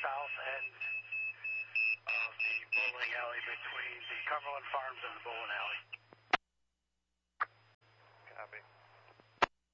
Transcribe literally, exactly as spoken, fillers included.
south end of the bowling alley between the Cumberland Farms and the bowling alley.